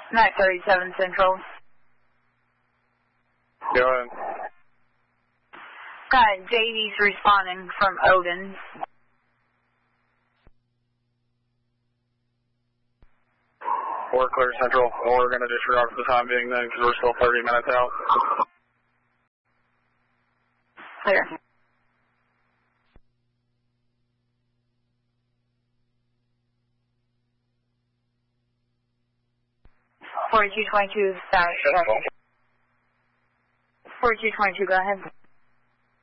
937 Central. Go ahead. Got JV's responding from Odin. We're clear, Central. We're going to disregard for the time being then because we're still 30 minutes out. Clear. .4222 status. 4222, go ahead.